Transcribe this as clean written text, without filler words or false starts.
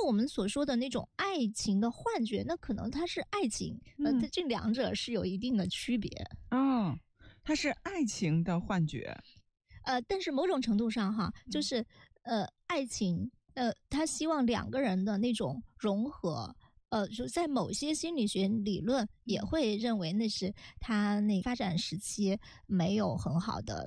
我们所说的那种爱情的幻觉，那可能它是爱情，这两者是有一定的区别。 哦，它是爱情的幻觉。 但是某种程度上哈，就是爱情，他希望两个人的那种融合。就在某些心理学理论也会认为那是他那发展时期没有很好的